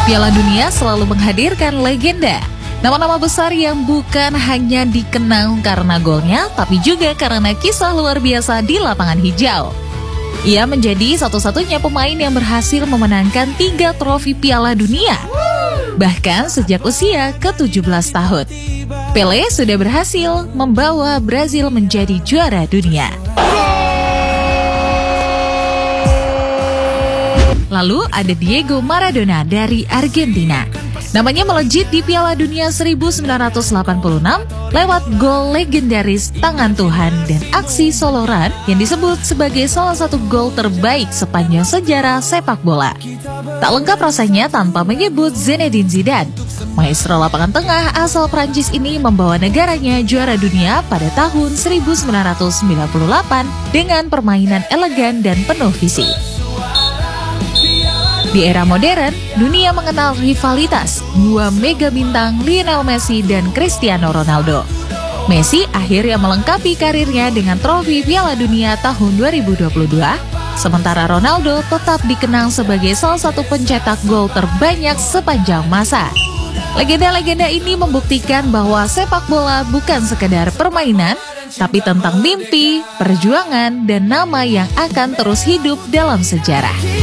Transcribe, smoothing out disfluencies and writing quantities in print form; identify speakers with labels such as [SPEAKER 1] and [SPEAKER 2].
[SPEAKER 1] Piala Dunia selalu menghadirkan legenda. Nama-nama besar yang bukan hanya dikenang karena golnya, tapi juga karena kisah luar biasa di lapangan hijau. Ia menjadi satu-satunya pemain yang berhasil memenangkan 3 trofi Piala Dunia. Bahkan sejak usia ke-17 tahun. Pelé sudah berhasil membawa Brazil menjadi juara dunia. Lalu ada Diego Maradona dari Argentina. Namanya melejit di Piala Dunia 1986 lewat gol legendaris tangan Tuhan dan aksi soloran yang disebut sebagai salah satu gol terbaik sepanjang sejarah sepak bola. Tak lengkap rasanya tanpa menyebut Zinedine Zidane. Maestro lapangan tengah asal Prancis ini membawa negaranya juara dunia pada tahun 1998 dengan permainan elegan dan penuh visi. Di era modern, dunia mengenal rivalitas 2 mega bintang Lionel Messi dan Cristiano Ronaldo. Messi akhirnya melengkapi karirnya dengan trofi Piala Dunia tahun 2022, sementara Ronaldo tetap dikenang sebagai salah satu pencetak gol terbanyak sepanjang masa. Legenda-legenda ini membuktikan bahwa sepak bola bukan sekedar permainan, tapi tentang mimpi, perjuangan, dan nama yang akan terus hidup dalam sejarah.